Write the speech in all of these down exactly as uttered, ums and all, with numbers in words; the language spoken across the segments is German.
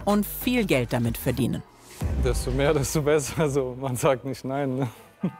und viel Geld damit verdienen. Desto mehr, desto besser. Also man sagt nicht nein, ne?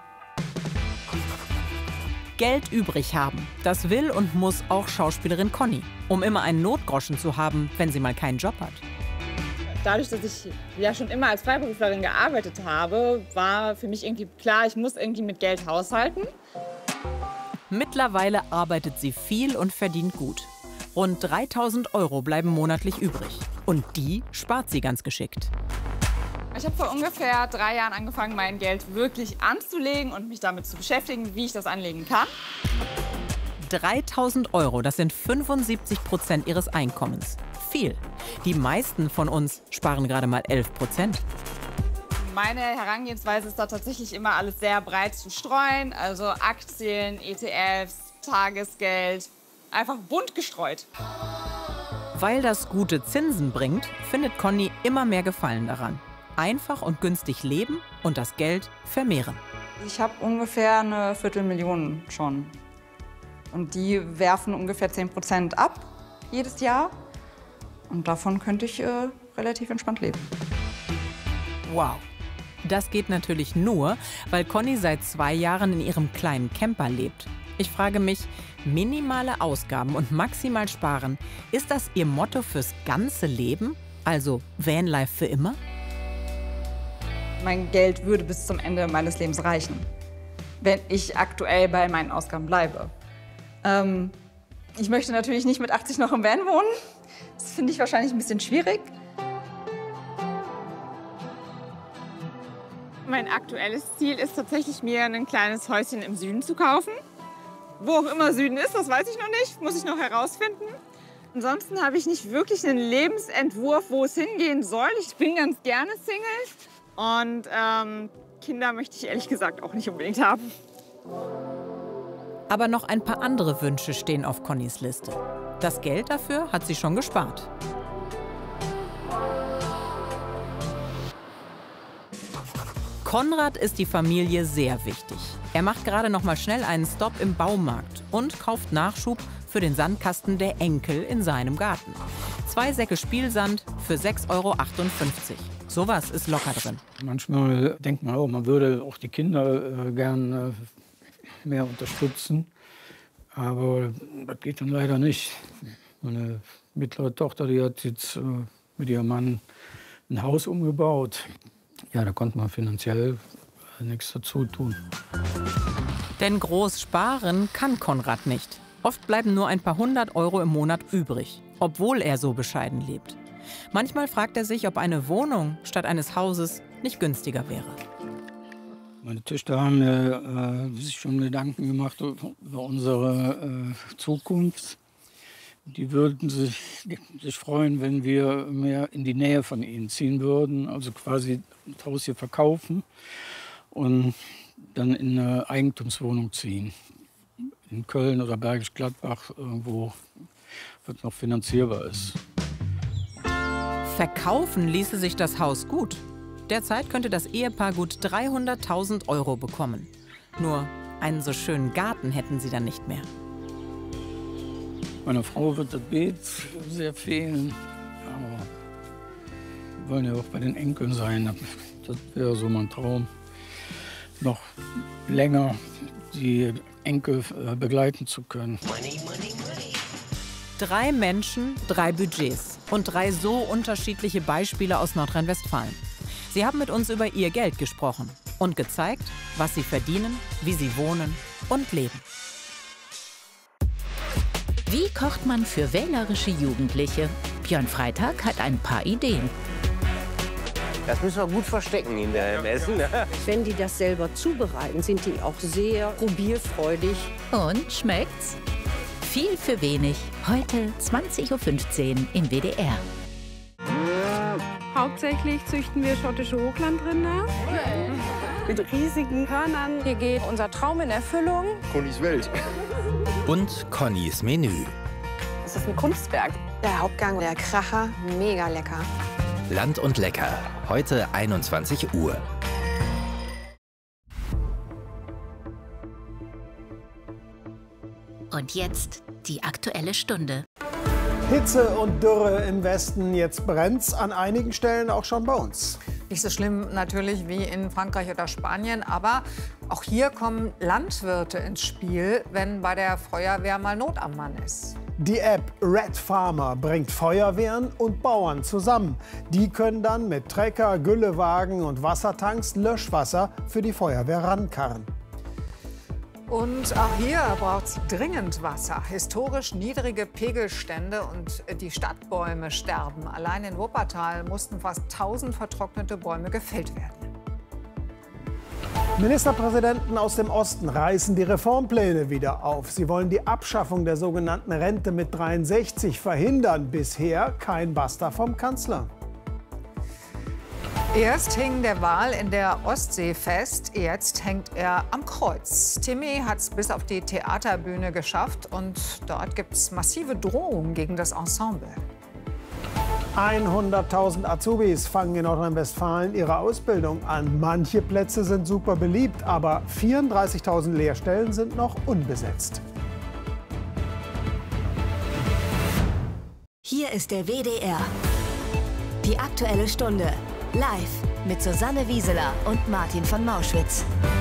Geld übrig haben, das will und muss auch Schauspielerin Conny, um immer einen Notgroschen zu haben, wenn sie mal keinen Job hat. Dadurch, dass ich ja schon immer als Freiberuflerin gearbeitet habe, war für mich irgendwie klar, ich muss irgendwie mit Geld haushalten. Mittlerweile arbeitet sie viel und verdient gut. Rund dreitausend Euro bleiben monatlich übrig. Und die spart sie ganz geschickt. Ich habe vor ungefähr drei Jahren angefangen, mein Geld wirklich anzulegen und mich damit zu beschäftigen, wie ich das anlegen kann. dreitausend Euro, das sind fünfundsiebzig Prozent ihres Einkommens. Viel. Die meisten von uns sparen gerade mal elf Prozent. Meine Herangehensweise ist da tatsächlich immer alles sehr breit zu streuen. Also Aktien, E T Fs, Tagesgeld, einfach bunt gestreut. Weil das gute Zinsen bringt, findet Conny immer mehr Gefallen daran. Einfach und günstig leben und das Geld vermehren. Ich habe ungefähr eine Viertelmillion schon. Und die werfen ungefähr zehn Prozent ab jedes Jahr. Und davon könnte ich äh, relativ entspannt leben. Wow. Das geht natürlich nur, weil Conny seit zwei Jahren in ihrem kleinen Camper lebt. Ich frage mich, minimale Ausgaben und maximal sparen, ist das ihr Motto fürs ganze Leben? Also Vanlife für immer? Mein Geld würde bis zum Ende meines Lebens reichen, wenn ich aktuell bei meinen Ausgaben bleibe. Ähm, ich möchte natürlich nicht mit achtzig noch im Van wohnen. Das finde ich wahrscheinlich ein bisschen schwierig. Mein aktuelles Ziel ist tatsächlich, mir ein kleines Häuschen im Süden zu kaufen. Wo auch immer Süden ist, das weiß ich noch nicht, muss ich noch herausfinden. Ansonsten habe ich nicht wirklich einen Lebensentwurf, wo es hingehen soll. Ich bin ganz gerne Single. Und ähm, Kinder möchte ich ehrlich gesagt auch nicht unbedingt haben. Aber noch ein paar andere Wünsche stehen auf Connys Liste. Das Geld dafür hat sie schon gespart. Konrad ist die Familie sehr wichtig. Er macht gerade noch mal schnell einen Stopp im Baumarkt und kauft Nachschub für den Sandkasten der Enkel in seinem Garten. Zwei Säcke Spielsand für sechs Euro achtundfünfzig. Sowas ist locker drin. Manchmal denkt man auch, man würde auch die Kinder äh, gern äh, mehr unterstützen. Aber das geht dann leider nicht. Meine mittlere Tochter, die hat jetzt äh, mit ihrem Mann ein Haus umgebaut. Ja, da konnte man finanziell äh, nichts dazu tun. Denn groß sparen kann Konrad nicht. Oft bleiben nur ein paar hundert Euro im Monat übrig, obwohl er so bescheiden lebt. Manchmal fragt er sich, ob eine Wohnung statt eines Hauses nicht günstiger wäre. Meine Töchter haben mir äh, sich schon Gedanken gemacht über unsere äh, Zukunft. Die würden sich, sich freuen, wenn wir mehr in die Nähe von ihnen ziehen würden. Also quasi das Haus hier verkaufen und dann in eine Eigentumswohnung ziehen. In Köln oder Bergisch Gladbach, irgendwo, was noch finanzierbar ist. Verkaufen ließe sich das Haus gut. Derzeit könnte das Ehepaar gut dreihunderttausend Euro bekommen. Nur einen so schönen Garten hätten sie dann nicht mehr. Meiner Frau wird das Beet sehr fehlen. Aber wir wollen ja auch bei den Enkeln sein. Das wäre so mein Traum. Noch länger die Enkel begleiten zu können. Money, money, money. Drei Menschen, drei Budgets und drei so unterschiedliche Beispiele aus Nordrhein-Westfalen. Sie haben mit uns über ihr Geld gesprochen und gezeigt, was sie verdienen, wie sie wohnen und leben. Wie kocht man für wählerische Jugendliche? Björn Freitag hat ein paar Ideen. Das müssen wir gut verstecken hinterher im Essen. Wenn die das selber zubereiten, sind die auch sehr probierfreudig. Und schmeckt's? Viel für wenig. Heute zwanzig Uhr fünfzehn im W D R. Hauptsächlich züchten wir schottische Hochlandrinder. Mit riesigen Hörnern. Hier geht unser Traum in Erfüllung. Connys Welt. Und Connys Menü. Das ist ein Kunstwerk. Der Hauptgang, der Kracher, mega lecker. Land und Lecker. Heute einundzwanzig Uhr. Und jetzt die Aktuelle Stunde. Hitze und Dürre im Westen, jetzt brennt's an einigen Stellen auch schon bei uns. Nicht so schlimm natürlich wie in Frankreich oder Spanien, aber auch hier kommen Landwirte ins Spiel, wenn bei der Feuerwehr mal Not am Mann ist. Die App Red Farmer bringt Feuerwehren und Bauern zusammen. Die können dann mit Trecker, Güllewagen und Wassertanks Löschwasser für die Feuerwehr rankarren. Und auch hier braucht es dringend Wasser. Historisch niedrige Pegelstände und die Stadtbäume sterben. Allein in Wuppertal mussten fast tausend vertrocknete Bäume gefällt werden. Ministerpräsidenten aus dem Osten reißen die Reformpläne wieder auf. Sie wollen die Abschaffung der sogenannten Rente mit dreiundsechzig verhindern. Bisher kein Basta vom Kanzler. Erst hing der Wal in der Ostsee fest, jetzt hängt er am Kreuz. Timmy hat es bis auf die Theaterbühne geschafft und dort gibt es massive Drohungen gegen das Ensemble. hunderttausend Azubis fangen in Nordrhein-Westfalen ihre Ausbildung an. Manche Plätze sind super beliebt, aber vierunddreißigtausend Lehrstellen sind noch unbesetzt. Hier ist der W D R. Die Aktuelle Stunde. Live mit Susanne Wieseler und Martin von Mauschwitz.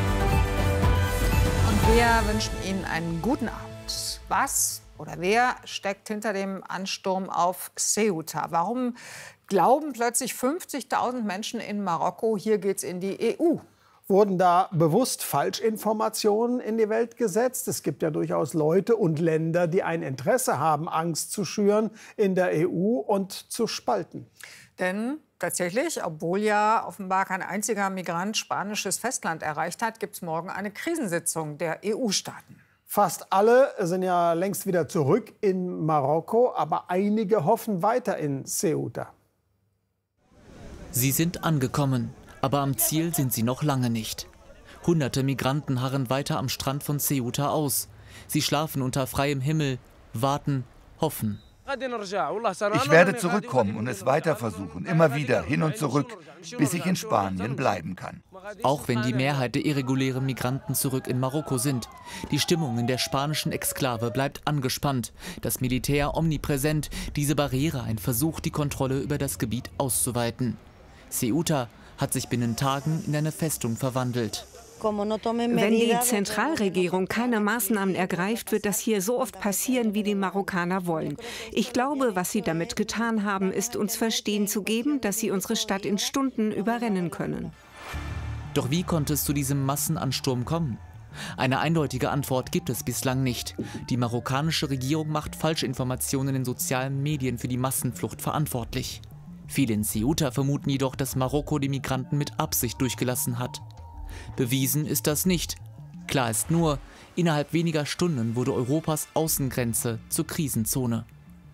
Und wir wünschen Ihnen einen guten Abend. Was oder wer steckt hinter dem Ansturm auf Ceuta? Warum glauben plötzlich fünfzigtausend Menschen in Marokko, hier geht's in die E U? Wurden da bewusst Falschinformationen in die Welt gesetzt? Es gibt ja durchaus Leute und Länder, die ein Interesse haben, Angst zu schüren in der E U und zu spalten. Denn tatsächlich, obwohl ja offenbar kein einziger Migrant spanisches Festland erreicht hat, gibt es morgen eine Krisensitzung der E U-Staaten. Fast alle sind ja längst wieder zurück in Marokko, aber einige hoffen weiter in Ceuta. Sie sind angekommen, aber am Ziel sind sie noch lange nicht. Hunderte Migranten harren weiter am Strand von Ceuta aus. Sie schlafen unter freiem Himmel, warten, hoffen. Ich werde zurückkommen und es weiter versuchen, immer wieder hin und zurück, bis ich in Spanien bleiben kann. Auch wenn die Mehrheit der irregulären Migranten zurück in Marokko sind. Die Stimmung in der spanischen Exklave bleibt angespannt. Das Militär omnipräsent, diese Barriere ein Versuch, die Kontrolle über das Gebiet auszuweiten. Ceuta hat sich binnen Tagen in eine Festung verwandelt. Wenn die Zentralregierung keine Maßnahmen ergreift, wird das hier so oft passieren, wie die Marokkaner wollen. Ich glaube, was sie damit getan haben, ist uns verstehen zu geben, dass sie unsere Stadt in Stunden überrennen können. Doch wie konnte es zu diesem Massenansturm kommen? Eine eindeutige Antwort gibt es bislang nicht. Die marokkanische Regierung macht Falschinformationen in sozialen Medien für die Massenflucht verantwortlich. Viele in Ceuta vermuten jedoch, dass Marokko die Migranten mit Absicht durchgelassen hat. Bewiesen ist das nicht. Klar ist nur, innerhalb weniger Stunden wurde Europas Außengrenze zur Krisenzone.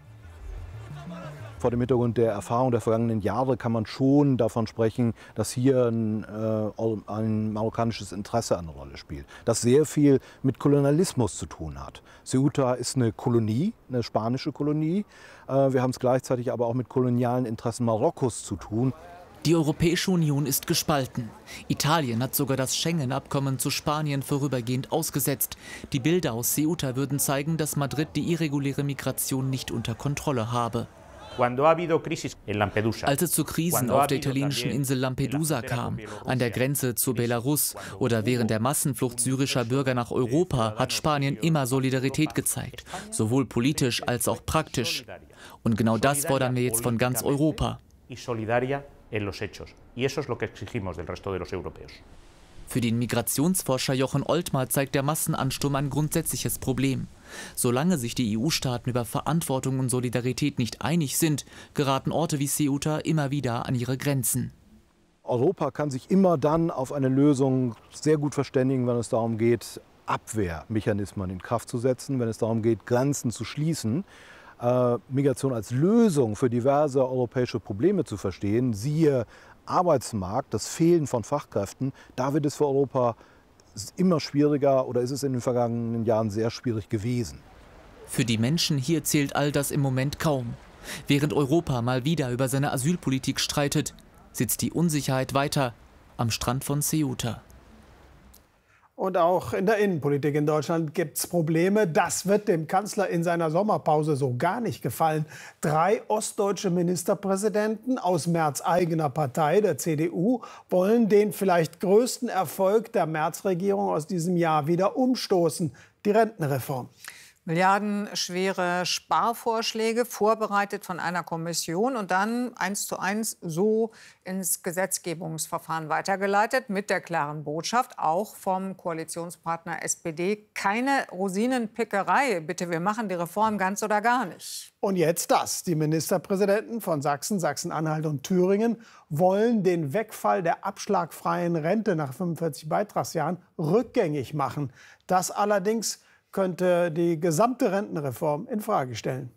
Vor dem Hintergrund der Erfahrung der vergangenen Jahre kann man schon davon sprechen, dass hier ein, äh, ein marokkanisches Interesse eine Rolle spielt, das sehr viel mit Kolonialismus zu tun hat. Ceuta ist eine Kolonie, eine spanische Kolonie. Äh, wir haben es gleichzeitig aber auch mit kolonialen Interessen Marokkos zu tun. Die Europäische Union ist gespalten. Italien hat sogar das Schengen-Abkommen zu Spanien vorübergehend ausgesetzt. Die Bilder aus Ceuta würden zeigen, dass Madrid die irreguläre Migration nicht unter Kontrolle habe. Als es zu Krisen auf der italienischen Insel Lampedusa kam, an der Grenze zu Belarus oder während der Massenflucht syrischer Bürger nach Europa, hat Spanien immer Solidarität gezeigt, sowohl politisch als auch praktisch. Und genau das fordern wir jetzt von ganz Europa. Für den Migrationsforscher Jochen Oltmar zeigt der Massenansturm ein grundsätzliches Problem. Solange sich die E U-Staaten über Verantwortung und Solidarität nicht einig sind, geraten Orte wie Ceuta immer wieder an ihre Grenzen. Europa kann sich immer dann auf eine Lösung sehr gut verständigen, wenn es darum geht, Abwehrmechanismen in Kraft zu setzen, wenn es darum geht, Grenzen zu schließen. Äh, Migration als Lösung für diverse europäische Probleme zu verstehen, siehe Arbeitsmarkt, das Fehlen von Fachkräften, da wird es für Europa immer schwieriger oder ist es in den vergangenen Jahren sehr schwierig gewesen. Für die Menschen hier zählt all das im Moment kaum. Während Europa mal wieder über seine Asylpolitik streitet, sitzt die Unsicherheit weiter am Strand von Ceuta. Und auch in der Innenpolitik in Deutschland gibt es Probleme. Das wird dem Kanzler in seiner Sommerpause so gar nicht gefallen. Drei ostdeutsche Ministerpräsidenten aus Merz eigener Partei, der C D U, wollen den vielleicht größten Erfolg der Merz-Regierung aus diesem Jahr wieder umstoßen: die Rentenreform. Milliardenschwere Sparvorschläge, vorbereitet von einer Kommission und dann eins zu eins so ins Gesetzgebungsverfahren weitergeleitet, mit der klaren Botschaft, auch vom Koalitionspartner S P D, keine Rosinenpickerei. Bitte, wir machen die Reform ganz oder gar nicht. Und jetzt das. Die Ministerpräsidenten von Sachsen, Sachsen-Anhalt und Thüringen wollen den Wegfall der abschlagfreien Rente nach fünfundvierzig Beitragsjahren rückgängig machen. Das allerdings könnte die gesamte Rentenreform in Frage stellen.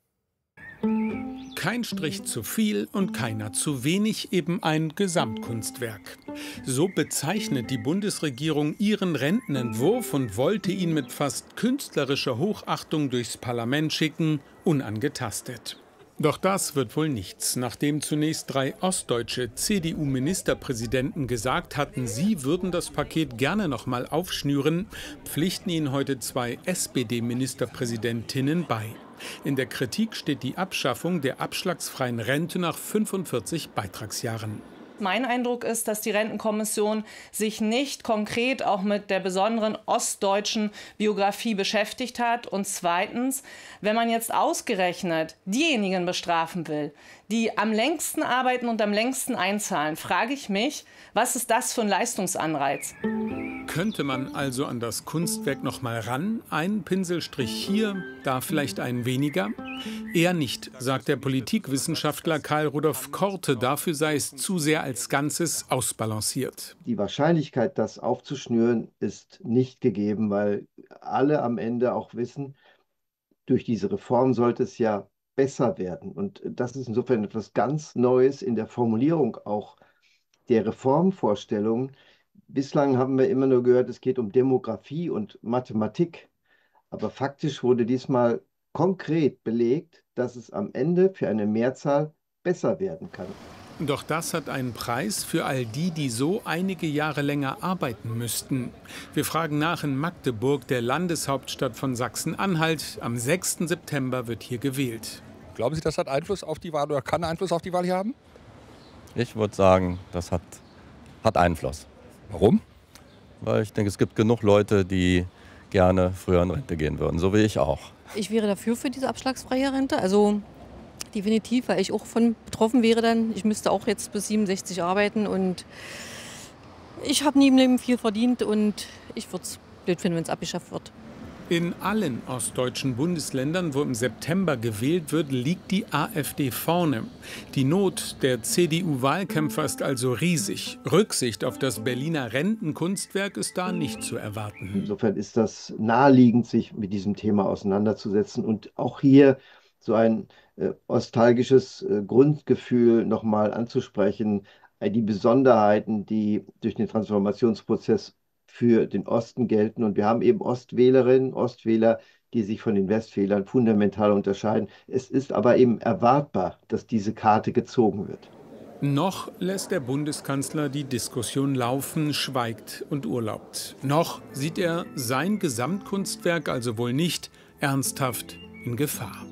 Kein Strich zu viel und keiner zu wenig, eben ein Gesamtkunstwerk. So bezeichnet die Bundesregierung ihren Rentenentwurf und wollte ihn mit fast künstlerischer Hochachtung durchs Parlament schicken, unangetastet. Doch das wird wohl nichts, nachdem zunächst drei ostdeutsche C D U-Ministerpräsidenten gesagt hatten, sie würden das Paket gerne noch mal aufschnüren, pflichten ihnen heute zwei S P D-Ministerpräsidentinnen bei. In der Kritik steht die Abschaffung der abschlagsfreien Rente nach fünfundvierzig Beitragsjahren. Mein Eindruck ist, dass die Rentenkommission sich nicht konkret auch mit der besonderen ostdeutschen Biografie beschäftigt hat. Und zweitens, wenn man jetzt ausgerechnet diejenigen bestrafen will, die am längsten arbeiten und am längsten einzahlen, frage ich mich, was ist das für ein Leistungsanreiz? Könnte man also an das Kunstwerk noch mal ran? Ein Pinselstrich hier, da vielleicht ein weniger? Eher nicht, sagt der Politikwissenschaftler Karl Rudolf Korte. Dafür sei es zu sehr als Ganzes ausbalanciert. Die Wahrscheinlichkeit, das aufzuschnüren, ist nicht gegeben, weil alle am Ende auch wissen, durch diese Reform sollte es ja besser werden. Und das ist insofern etwas ganz Neues in der Formulierung auch der Reformvorstellungen. Bislang haben wir immer nur gehört, es geht um Demografie und Mathematik. Aber faktisch wurde diesmal konkret belegt, dass es am Ende für eine Mehrzahl besser werden kann. Doch das hat einen Preis für all die, die so einige Jahre länger arbeiten müssten. Wir fragen nach in Magdeburg, der Landeshauptstadt von Sachsen-Anhalt. Am sechsten September wird hier gewählt. Glauben Sie, das hat Einfluss auf die Wahl oder kann Einfluss auf die Wahl hier haben? Ich würde sagen, das hat, hat Einfluss. Warum? Weil ich denke, es gibt genug Leute, die gerne früher in Rente gehen würden, so wie ich auch. Ich wäre dafür für diese abschlagsfreie Rente, also definitiv, weil ich auch von betroffen wäre dann. Ich müsste auch jetzt bis siebenundsechzig arbeiten und ich habe nie im Leben viel verdient und ich würde es blöd finden, wenn es abgeschafft wird. In allen ostdeutschen Bundesländern, wo im September gewählt wird, liegt die AfD vorne. Die Not der C D U-Wahlkämpfer ist also riesig. Rücksicht auf das Berliner Rentenkunstwerk ist da nicht zu erwarten. Insofern ist das naheliegend, sich mit diesem Thema auseinanderzusetzen und auch hier so ein äh, nostalgisches äh, Grundgefühl nochmal anzusprechen, äh, die Besonderheiten, die durch den Transformationsprozess für den Osten gelten. Und wir haben eben Ostwählerinnen, Ostwähler, die sich von den Westwählern fundamental unterscheiden. Es ist aber eben erwartbar, dass diese Karte gezogen wird. Noch lässt der Bundeskanzler die Diskussion laufen, schweigt und urlaubt. Noch sieht er sein Gesamtkunstwerk also wohl nicht ernsthaft in Gefahr.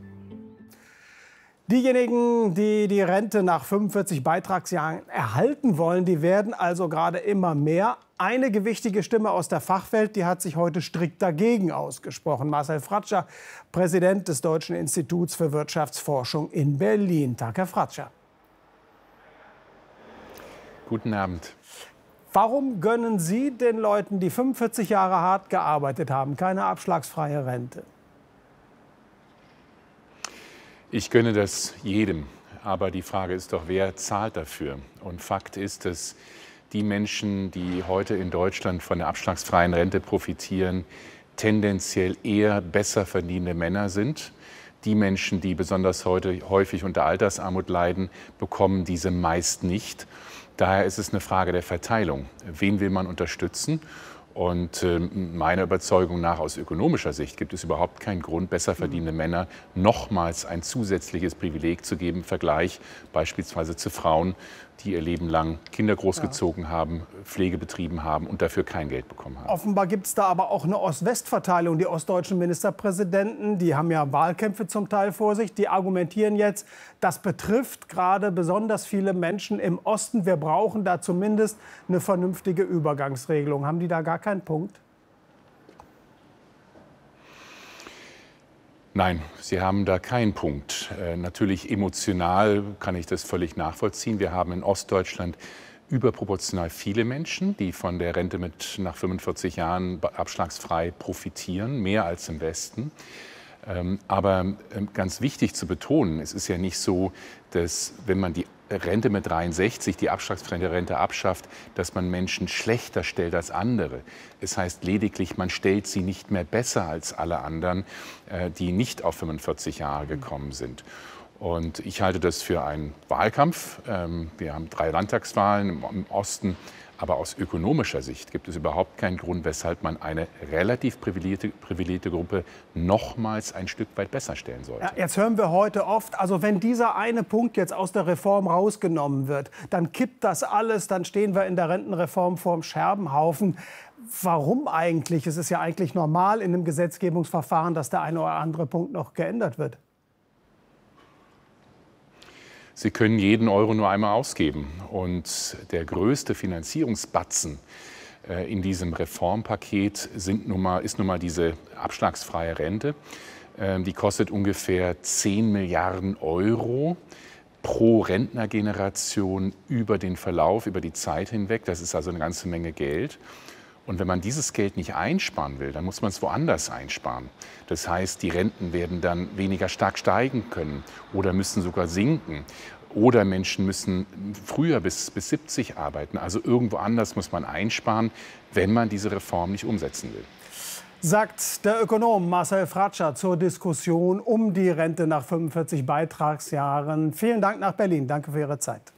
Diejenigen, die die Rente nach fünfundvierzig Beitragsjahren erhalten wollen, die werden also gerade immer mehr. Eine gewichtige Stimme aus der Fachwelt, die hat sich heute strikt dagegen ausgesprochen. Marcel Fratscher, Präsident des Deutschen Instituts für Wirtschaftsforschung in Berlin. Tag, Herr Fratscher. Guten Abend. Warum gönnen Sie den Leuten, die fünfundvierzig Jahre hart gearbeitet haben, keine abschlagsfreie Rente? Ich gönne das jedem, aber die Frage ist doch, wer zahlt dafür? Und Fakt ist, dass die Menschen, die heute in Deutschland von der abschlagsfreien Rente profitieren, tendenziell eher besser verdienende Männer sind. Die Menschen, die besonders heute häufig unter Altersarmut leiden, bekommen diese meist nicht. Daher ist es eine Frage der Verteilung. Wen will man unterstützen? Und äh, meiner Überzeugung nach, aus ökonomischer Sicht, gibt es überhaupt keinen Grund, besser verdienende Männer nochmals ein zusätzliches Privileg zu geben, im Vergleich beispielsweise zu Frauen, die ihr Leben lang Kinder großgezogen ja. haben, Pflege betrieben haben und dafür kein Geld bekommen haben. Offenbar gibt es da aber auch eine Ost-West-Verteilung. Die ostdeutschen Ministerpräsidenten, die haben ja Wahlkämpfe zum Teil vor sich, die argumentieren jetzt, das betrifft gerade besonders viele Menschen im Osten. Wir brauchen da zumindest eine vernünftige Übergangsregelung. Haben die da gar keinen Punkt? Nein, Sie haben da keinen Punkt. Äh, natürlich emotional kann ich das völlig nachvollziehen. Wir haben in Ostdeutschland überproportional viele Menschen, die von der Rente mit nach fünfundvierzig Jahren abschlagsfrei profitieren, mehr als im Westen. Ähm, aber ähm, ganz wichtig zu betonen, es ist ja nicht so, dass wenn man die Rente mit dreiundsechzig, die abschlagsfreie Rente abschafft, dass man Menschen schlechter stellt als andere. Es heißt lediglich, man stellt sie nicht mehr besser als alle anderen, äh, die nicht auf fünfundvierzig Jahre gekommen sind. Und ich halte das für einen Wahlkampf. Ähm, wir haben drei Landtagswahlen im, im Osten. Aber aus ökonomischer Sicht gibt es überhaupt keinen Grund, weshalb man eine relativ privilegierte, privilegierte Gruppe nochmals ein Stück weit besser stellen sollte. Ja, jetzt hören wir heute oft, also wenn dieser eine Punkt jetzt aus der Reform rausgenommen wird, dann kippt das alles, dann stehen wir in der Rentenreform vorm Scherbenhaufen. Warum eigentlich? Es ist ja eigentlich normal in einem Gesetzgebungsverfahren, dass der eine oder andere Punkt noch geändert wird. Sie können jeden Euro nur einmal ausgeben. Und der größte Finanzierungsbatzen äh, in diesem Reformpaket sind nun mal, ist nun mal diese abschlagsfreie Rente. Ähm, die kostet ungefähr zehn Milliarden Euro pro Rentnergeneration über den Verlauf, über die Zeit hinweg. Das ist also eine ganze Menge Geld. Und wenn man dieses Geld nicht einsparen will, dann muss man es woanders einsparen. Das heißt, die Renten werden dann weniger stark steigen können oder müssen sogar sinken. Oder Menschen müssen früher bis, bis siebzig arbeiten. Also irgendwo anders muss man einsparen, wenn man diese Reform nicht umsetzen will. Sagt der Ökonom Marcel Fratscher zur Diskussion um die Rente nach fünfundvierzig Beitragsjahren. Vielen Dank nach Berlin. Danke für Ihre Zeit.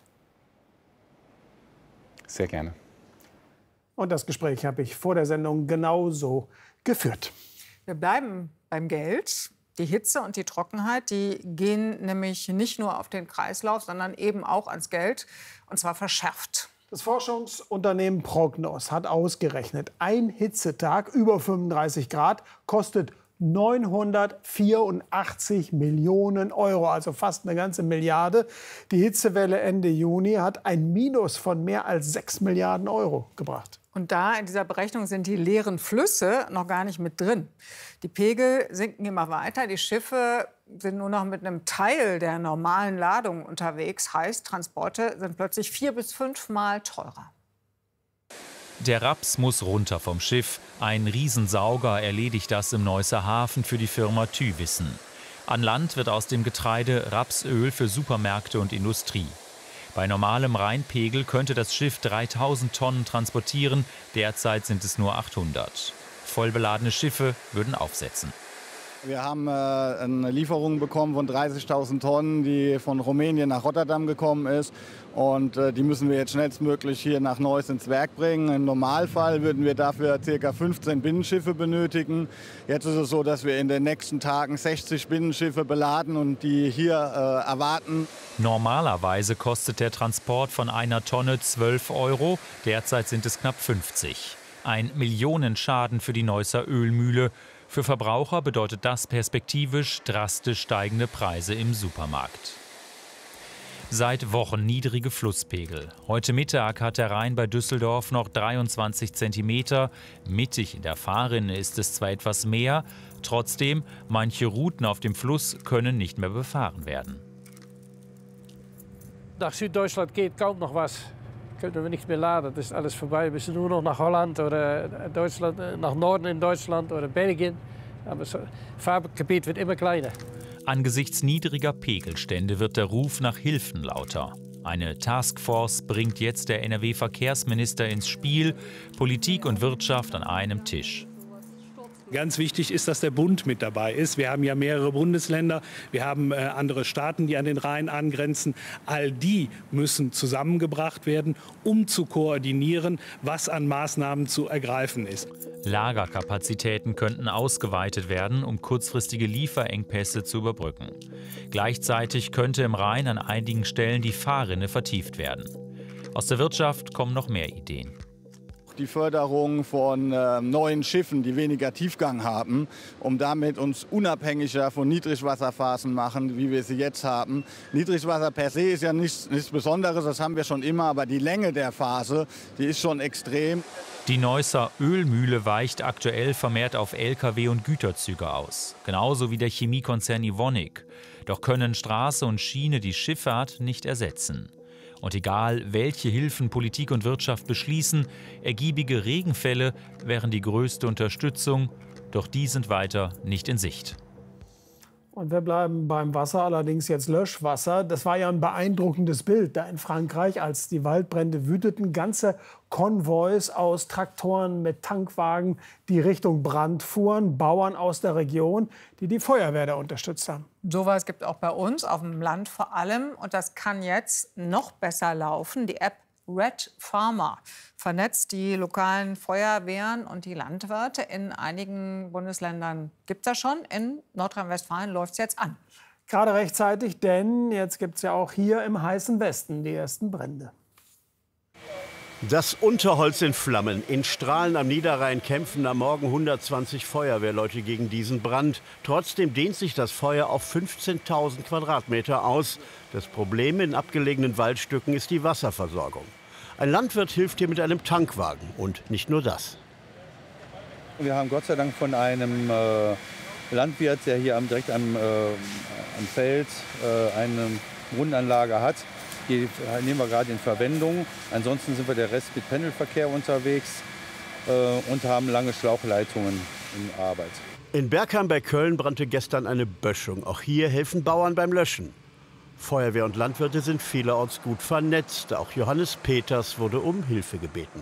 Sehr gerne. Und das Gespräch habe ich vor der Sendung genauso geführt. Wir bleiben beim Geld. Die Hitze und die Trockenheit, die gehen nämlich nicht nur auf den Kreislauf, sondern eben auch ans Geld, und zwar verschärft. Das Forschungsunternehmen Prognos hat ausgerechnet, ein Hitzetag über fünfunddreißig Grad kostet neunhundertvierundachtzig Millionen Euro, also fast eine ganze Milliarde. Die Hitzewelle Ende Juni hat ein Minus von mehr als sechs Milliarden Euro gebracht. Und da in dieser Berechnung sind die leeren Flüsse noch gar nicht mit drin. Die Pegel sinken immer weiter. Die Schiffe sind nur noch mit einem Teil der normalen Ladung unterwegs. Heißt, Transporte sind plötzlich vier bis fünfmal teurer. Der Raps muss runter vom Schiff. Ein Riesensauger erledigt das im Neusser Hafen für die Firma Thywissen. An Land wird aus dem Getreide Rapsöl für Supermärkte und Industrie. Bei normalem Rheinpegel könnte das Schiff dreitausend Tonnen transportieren, derzeit sind es nur achthundert. Vollbeladene Schiffe würden aufsetzen. Wir haben äh, eine Lieferung bekommen von dreißigtausend Tonnen, die von Rumänien nach Rotterdam gekommen ist. Und äh, die müssen wir jetzt schnellstmöglich hier nach Neuss ins Werk bringen. Im Normalfall würden wir dafür ca. fünfzehn Binnenschiffe benötigen. Jetzt ist es so, dass wir in den nächsten Tagen sechzig Binnenschiffe beladen und die hier äh, erwarten. Normalerweise kostet der Transport von einer Tonne zwölf Euro. Derzeit sind es knapp fünfzig. Ein Millionenschaden für die Neusser Ölmühle. Für Verbraucher bedeutet das perspektivisch drastisch steigende Preise im Supermarkt. Seit Wochen niedrige Flusspegel. Heute Mittag hat der Rhein bei Düsseldorf noch dreiundzwanzig Zentimeter. Mittig in der Fahrrinne ist es zwar etwas mehr, trotzdem, manche Routen auf dem Fluss können nicht mehr befahren werden. Nach Süddeutschland geht kaum noch was. Können wir nichts mehr laden, das ist alles vorbei. Wir müssen nur noch nach Holland oder Deutschland, nach Norden in Deutschland oder Belgien. Aber das Fahrgebiet wird immer kleiner. Angesichts niedriger Pegelstände wird der Ruf nach Hilfen lauter. Eine Taskforce bringt jetzt der N R W-Verkehrsminister ins Spiel, Politik und Wirtschaft an einem Tisch. Ganz wichtig ist, dass der Bund mit dabei ist. Wir haben ja mehrere Bundesländer, wir haben äh, andere Staaten, die an den Rhein angrenzen. All die müssen zusammengebracht werden, um zu koordinieren, was an Maßnahmen zu ergreifen ist. Lagerkapazitäten könnten ausgeweitet werden, um kurzfristige Lieferengpässe zu überbrücken. Gleichzeitig könnte im Rhein an einigen Stellen die Fahrrinne vertieft werden. Aus der Wirtschaft kommen noch mehr Ideen. Die Förderung von äh, neuen Schiffen, die weniger Tiefgang haben, um damit uns unabhängiger von Niedrigwasserphasen machen, wie wir sie jetzt haben. Niedrigwasser per se ist ja nichts, nichts Besonderes, das haben wir schon immer, aber die Länge der Phase, die ist schon extrem. Die Neusser Ölmühle weicht aktuell vermehrt auf L K W und Güterzüge aus, genauso wie der Chemiekonzern Evonik. Doch können Straße und Schiene die Schifffahrt nicht ersetzen. Und egal, welche Hilfen Politik und Wirtschaft beschließen, ergiebige Regenfälle wären die größte Unterstützung, doch die sind weiter nicht in Sicht. Und wir bleiben beim Wasser, allerdings jetzt Löschwasser. Das war ja ein beeindruckendes Bild da in Frankreich, als die Waldbrände wüteten. Ganze Konvois aus Traktoren mit Tankwagen, die Richtung Brand fuhren. Bauern aus der Region, die die Feuerwehr da unterstützt haben. Sowas gibt es auch bei uns, auf dem Land vor allem. Und das kann jetzt noch besser laufen. Die App Red Farmer vernetzt die lokalen Feuerwehren und die Landwirte. In einigen Bundesländern gibt es das schon. In Nordrhein-Westfalen läuft es jetzt an. Gerade rechtzeitig, denn jetzt gibt es ja auch hier im heißen Westen die ersten Brände. Das Unterholz in Flammen. In Strahlen am Niederrhein kämpfen am Morgen hundertzwanzig Feuerwehrleute gegen diesen Brand. Trotzdem dehnt sich das Feuer auf fünfzehntausend Quadratmeter aus. Das Problem in abgelegenen Waldstücken ist die Wasserversorgung. Ein Landwirt hilft hier mit einem Tankwagen. Und nicht nur das. Wir haben Gott sei Dank von einem äh, Landwirt, der hier am, direkt am, äh, am Feld äh, eine Brunnenanlage hat. Die nehmen wir gerade in Verwendung. Ansonsten sind wir der Rest mit Pendelverkehr unterwegs äh, und haben lange Schlauchleitungen in Arbeit. In Bergheim bei Köln brannte gestern eine Böschung. Auch hier helfen Bauern beim Löschen. Feuerwehr und Landwirte sind vielerorts gut vernetzt. Auch Johannes Peters wurde um Hilfe gebeten.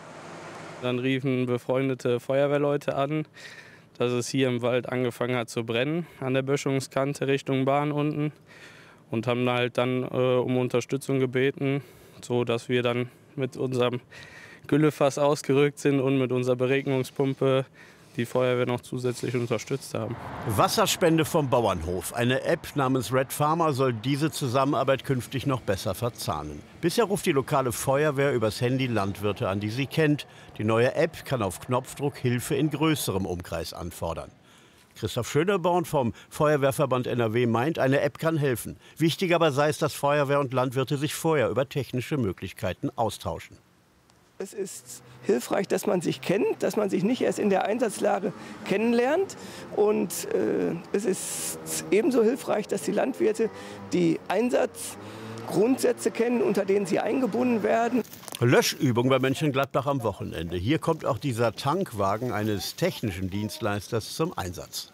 Dann riefen befreundete Feuerwehrleute an, dass es hier im Wald angefangen hat zu brennen, an der Böschungskante Richtung Bahn unten. Und haben halt dann äh, um Unterstützung gebeten, so dass wir dann mit unserem Güllefass ausgerückt sind und mit unserer Beregnungspumpe die Feuerwehr noch zusätzlich unterstützt haben. Wasserspende vom Bauernhof. Eine App namens Red Farmer soll diese Zusammenarbeit künftig noch besser verzahnen. Bisher ruft die lokale Feuerwehr übers Handy Landwirte an, die sie kennt. Die neue App kann auf Knopfdruck Hilfe in größerem Umkreis anfordern. Christoph Schöneborn vom Feuerwehrverband N R W meint, eine App kann helfen. Wichtig aber sei es, dass Feuerwehr und Landwirte sich vorher über technische Möglichkeiten austauschen. Es ist hilfreich, dass man sich kennt, dass man sich nicht erst in der Einsatzlage kennenlernt. Und äh, es ist ebenso hilfreich, dass die Landwirte die Einsatzgrundsätze kennen, unter denen sie eingebunden werden. Löschübung bei Mönchengladbach am Wochenende. Hier kommt auch dieser Tankwagen eines technischen Dienstleisters zum Einsatz.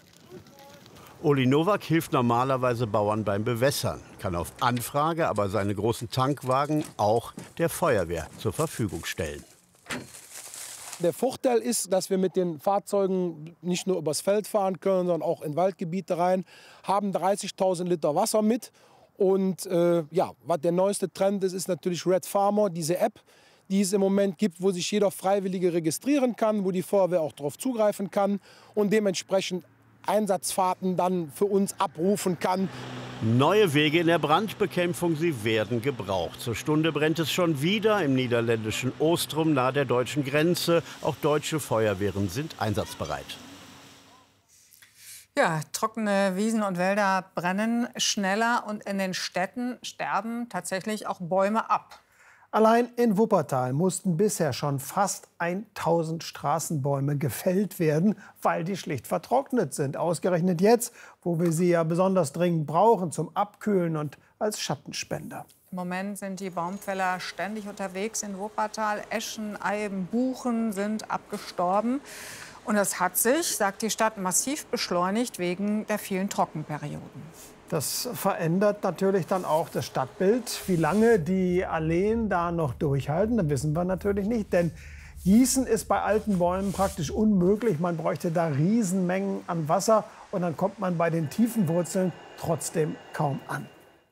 Uli Nowak hilft normalerweise Bauern beim Bewässern, kann auf Anfrage aber seine großen Tankwagen auch der Feuerwehr zur Verfügung stellen. Der Vorteil ist, dass wir mit den Fahrzeugen nicht nur übers Feld fahren können, sondern auch in Waldgebiete rein, haben dreißigtausend Liter Wasser mit. Und äh, ja, was der neueste Trend ist, ist natürlich Red Farmer, diese App, die es im Moment gibt, wo sich jeder Freiwillige registrieren kann, wo die Feuerwehr auch darauf zugreifen kann und dementsprechend Einsatzfahrten dann für uns abrufen kann. Neue Wege in der Brandbekämpfung, sie werden gebraucht. Zur Stunde brennt es schon wieder im niederländischen Ostrum nahe der deutschen Grenze. Auch deutsche Feuerwehren sind einsatzbereit. Ja, trockene Wiesen und Wälder brennen schneller und in den Städten sterben tatsächlich auch Bäume ab. Allein in Wuppertal mussten bisher schon fast tausend Straßenbäume gefällt werden, weil die schlicht vertrocknet sind. Ausgerechnet jetzt, wo wir sie ja besonders dringend brauchen zum Abkühlen und als Schattenspender. Im Moment sind die Baumfäller ständig unterwegs in Wuppertal. Eschen, Eiben, Buchen sind abgestorben. Und das hat sich, sagt die Stadt, massiv beschleunigt wegen der vielen Trockenperioden. Das verändert natürlich dann auch das Stadtbild. Wie lange die Alleen da noch durchhalten, das wissen wir natürlich nicht. Denn Gießen ist bei alten Bäumen praktisch unmöglich. Man bräuchte da Riesenmengen an Wasser und dann kommt man bei den tiefen Wurzeln trotzdem kaum an.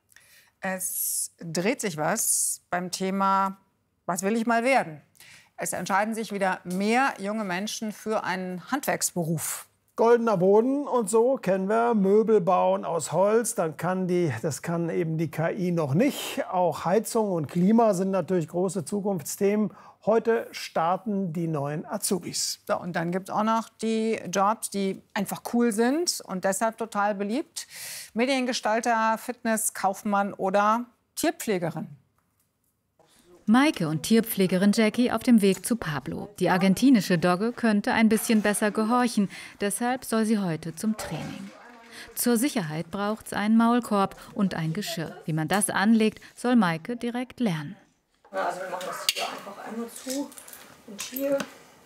Es dreht sich was beim Thema, was will ich mal werden? Es entscheiden sich wieder mehr junge Menschen für einen Handwerksberuf. Goldener Boden und so kennen wir, Möbel bauen aus Holz, dann kann die, das kann eben die K I noch nicht. Auch Heizung und Klima sind natürlich große Zukunftsthemen. Heute starten die neuen Azubis. So, und dann gibt es auch noch die Jobs, die einfach cool sind und deshalb total beliebt. Mediengestalter, Fitnesskaufmann oder Tierpflegerin. Maike und Tierpflegerin Jackie auf dem Weg zu Pablo. Die argentinische Dogge könnte ein bisschen besser gehorchen, deshalb soll sie heute zum Training. Zur Sicherheit braucht es einen Maulkorb und ein Geschirr. Wie man das anlegt, soll Maike direkt lernen. Ja, also wir machen das hier einfach einmal zu und hier.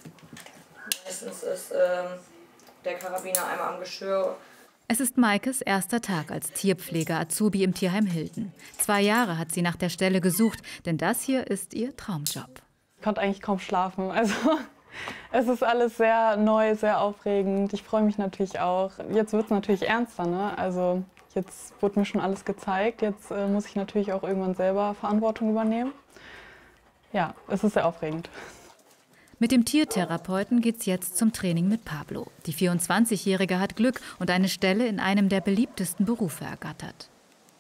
Meistens ist ähm, der Karabiner einmal am Geschirr. Es ist Maikes erster Tag als Tierpfleger-Azubi im Tierheim Hilden. Zwei Jahre hat sie nach der Stelle gesucht, denn das hier ist ihr Traumjob. Ich konnte eigentlich kaum schlafen. Also, es ist alles sehr neu, sehr aufregend. Ich freue mich natürlich auch. Jetzt wird es natürlich ernster, ne? Also, jetzt wurde mir schon alles gezeigt. Jetzt äh, muss ich natürlich auch irgendwann selber Verantwortung übernehmen. Ja, es ist sehr aufregend. Mit dem Tiertherapeuten geht's jetzt zum Training mit Pablo. Die vierundzwanzigjährige hat Glück und eine Stelle in einem der beliebtesten Berufe ergattert.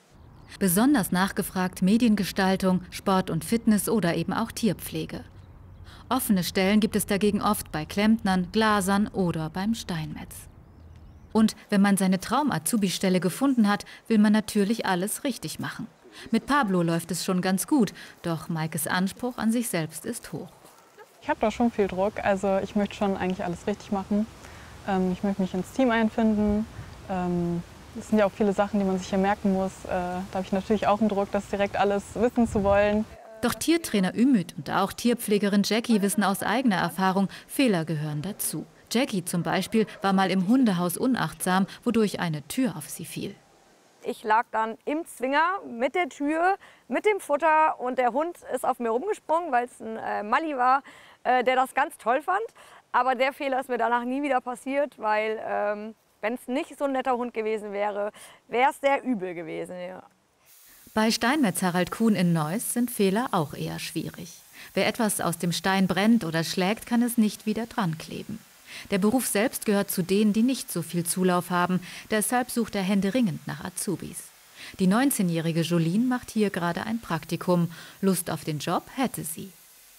Besonders nachgefragt Mediengestaltung, Sport und Fitness oder eben auch Tierpflege. Offene Stellen gibt es dagegen oft bei Klempnern, Glasern oder beim Steinmetz. Und wenn man seine Traum-Azubi-Stelle gefunden hat, will man natürlich alles richtig machen. Mit Pablo läuft es schon ganz gut, doch Maikes Anspruch an sich selbst ist hoch. Ich habe da schon viel Druck, also ich möchte schon eigentlich alles richtig machen. Ähm, ich möchte mich ins Team einfinden. Ähm, es sind ja auch viele Sachen, die man sich hier merken muss. Äh, da habe ich natürlich auch einen Druck, das direkt alles wissen zu wollen. Doch Tiertrainer Ümit und auch Tierpflegerin Jackie wissen aus eigener Erfahrung, Fehler gehören dazu. Jackie zum Beispiel war mal im Hundehaus unachtsam, wodurch eine Tür auf sie fiel. Ich lag dann im Zwinger mit der Tür, mit dem Futter und der Hund ist auf mir rumgesprungen, weil es ein äh, Mali war, äh, der das ganz toll fand. Aber der Fehler ist mir danach nie wieder passiert, weil ähm, wenn es nicht so ein netter Hund gewesen wäre, wäre es sehr übel gewesen. Ja. Bei Steinmetz Harald Kuhn in Neuss sind Fehler auch eher schwierig. Wer etwas aus dem Stein brennt oder schlägt, kann es nicht wieder dran kleben. Der Beruf selbst gehört zu denen, die nicht so viel Zulauf haben. Deshalb sucht er händeringend nach Azubis. Die neunzehnjährige Jolene macht hier gerade ein Praktikum. Lust auf den Job hätte sie.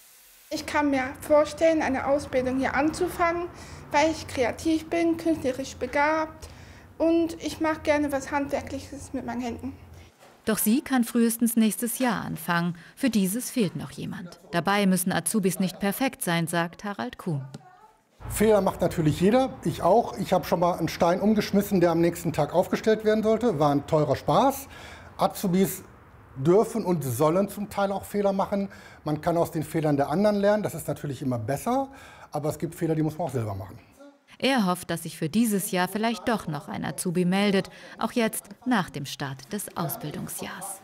Ich kann mir vorstellen, eine Ausbildung hier anzufangen, weil ich kreativ bin, künstlerisch begabt und ich mache gerne was Handwerkliches mit meinen Händen. Doch sie kann frühestens nächstes Jahr anfangen. Für dieses fehlt noch jemand. Dabei müssen Azubis nicht perfekt sein, sagt Harald Kuhn. Fehler macht natürlich jeder, ich auch. Ich habe schon mal einen Stein umgeschmissen, der am nächsten Tag aufgestellt werden sollte. War ein teurer Spaß. Azubis dürfen und sollen zum Teil auch Fehler machen. Man kann aus den Fehlern der anderen lernen, das ist natürlich immer besser. Aber es gibt Fehler, die muss man auch selber machen. Er hofft, dass sich für dieses Jahr vielleicht doch noch ein Azubi meldet. Auch jetzt nach dem Start des Ausbildungsjahrs.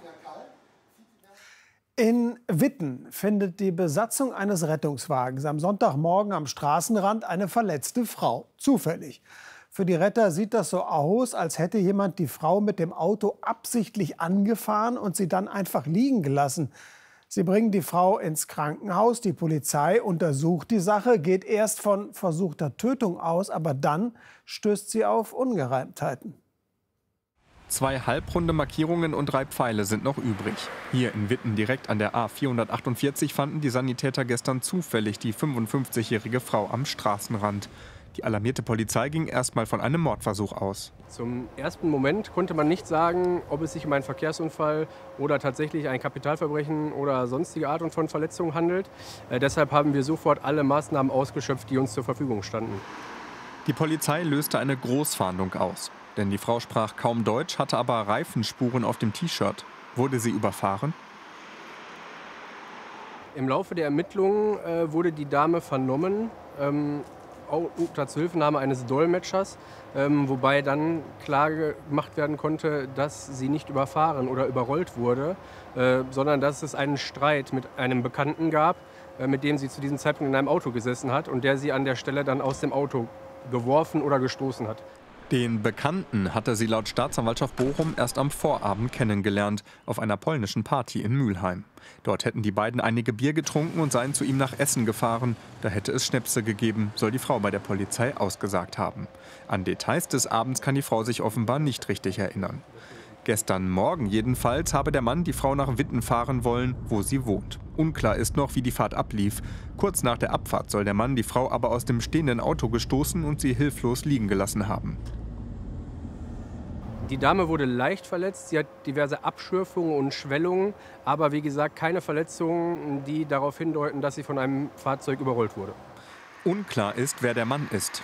In Witten findet die Besatzung eines Rettungswagens am Sonntagmorgen am Straßenrand eine verletzte Frau. Zufällig. Für die Retter sieht das so aus, als hätte jemand die Frau mit dem Auto absichtlich angefahren und sie dann einfach liegen gelassen. Sie bringen die Frau ins Krankenhaus. Die Polizei untersucht die Sache, geht erst von versuchter Tötung aus, aber dann stößt sie auf Ungereimtheiten. Zwei halbrunde Markierungen und drei Pfeile sind noch übrig. Hier in Witten direkt an der A vierhundertachtundvierzig fanden die Sanitäter gestern zufällig die fünfundfünfzigjährige Frau am Straßenrand. Die alarmierte Polizei ging erstmal von einem Mordversuch aus. Zum ersten Moment konnte man nicht sagen, ob es sich um einen Verkehrsunfall oder tatsächlich ein Kapitalverbrechen oder sonstige Art von Verletzung handelt. Äh, deshalb haben wir sofort alle Maßnahmen ausgeschöpft, die uns zur Verfügung standen. Die Polizei löste eine Großfahndung aus. Denn die Frau sprach kaum Deutsch, hatte aber Reifenspuren auf dem T-Shirt. Wurde sie überfahren? Im Laufe der Ermittlungen äh, wurde die Dame vernommen. Ähm, unter Zuhilfenahme eines Dolmetschers, ähm, wobei dann klar gemacht werden konnte, dass sie nicht überfahren oder überrollt wurde, äh, sondern dass es einen Streit mit einem Bekannten gab, äh, mit dem sie zu diesem Zeitpunkt in einem Auto gesessen hat und der sie an der Stelle dann aus dem Auto geworfen oder gestoßen hat. Den Bekannten hatte sie laut Staatsanwaltschaft Bochum erst am Vorabend kennengelernt, auf einer polnischen Party in Mülheim. Dort hätten die beiden einige Bier getrunken und seien zu ihm nach Essen gefahren. Da hätte es Schnäpse gegeben, soll die Frau bei der Polizei ausgesagt haben. An Details des Abends kann die Frau sich offenbar nicht richtig erinnern. Gestern Morgen jedenfalls habe der Mann die Frau nach Witten fahren wollen, wo sie wohnt. Unklar ist noch, wie die Fahrt ablief. Kurz nach der Abfahrt soll der Mann die Frau aber aus dem stehenden Auto gestoßen und sie hilflos liegen gelassen haben. Die Dame wurde leicht verletzt, sie hat diverse Abschürfungen und Schwellungen, aber wie gesagt keine Verletzungen, die darauf hindeuten, dass sie von einem Fahrzeug überrollt wurde. Unklar ist, wer der Mann ist.